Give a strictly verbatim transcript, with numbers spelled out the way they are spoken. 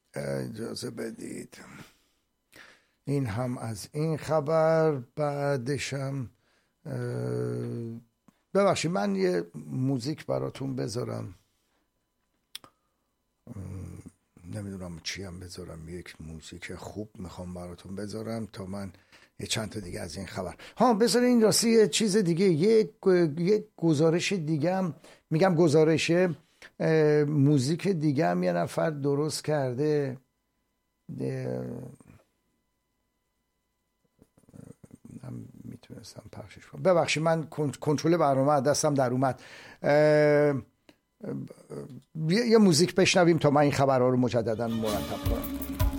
اجازه بدید این هم از این خبر. بعدشم ببخشید من یه موزیک براتون بذارم، نمیدونم چی هم بذارم، یک موزیک خوب میخوام براتون بذارم تا من یه چند تا دیگه از این خبر. ها بذار این راستی یه چیز دیگه، یک یک گزارش دیگه هم میگم، گزارش موزیک دیگه هم یه نفر درست کرده، هم میتونستم پخشش کنم. ببخشید من کنترل برنامه از دستم در اومد. یه موزیک بشنویم تا من این خبرها رو مجددا مرتب کنم.